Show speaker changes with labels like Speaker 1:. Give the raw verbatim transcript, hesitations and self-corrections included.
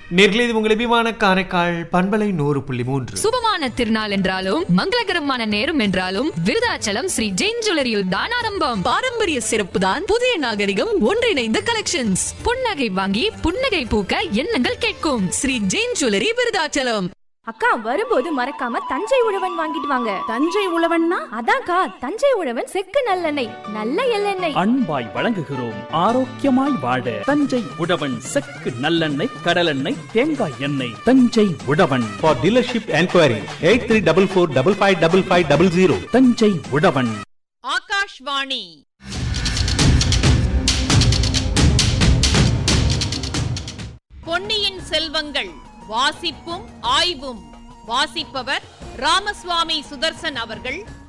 Speaker 1: நேர்களே, இது உங்கள் அபிமான காரைக்கால் பண்பலை நூறு புள்ளி மூன்று.
Speaker 2: சுபமான திருநாள் என்றாலும் மங்களகரமான நேரம் என்றாலும் விருதாச்சலம் ஸ்ரீ ஜெயின் ஜுவல்லரியில் தான் ஆரம்பம்.
Speaker 3: பாரம்பரிய சிறப்பு தான் புதிய நாகரிகம் ஒன்றிணைந்த கலெக்ஷன்ஸ்.
Speaker 2: புன்னகை வாங்கி புன்னகை பூக்க எண்ணங்கள் கேட்கும்
Speaker 3: ஸ்ரீ ஜெயின் ஜுவல்லரி விருதாச்சலம்.
Speaker 4: அக்கா, வரும்போது மறக்காம தஞ்சை உழவன் வாங்கிட்டு வாங்க.
Speaker 5: தஞ்சை உழவன்னா
Speaker 4: அதான்க்கா, தஞ்சை உழவன் செக்கு நல்லெண்ணெய், நல்ல எள்ளெண்ணெய்.
Speaker 6: அன்பாய் வழங்குகிறோம், ஆரோக்கியமாய் வாழ தஞ்சை உழவன் செக்கு நல்லெண்ணெய், கடலெண்ணெய், தேங்காய் எண்ணெய். தஞ்சை உழவன்.
Speaker 1: For dealership enquiry eight three four four five five five five zero zero.
Speaker 6: Thanjai உழவன்.
Speaker 7: ஆகாஷ்வாணி பொன்னியின் செல்வங்கள் வாசிப்பும் ஆய்வும். வாசிப்பவர் ராமசுவாமி சுதர்சன் அவர்கள்.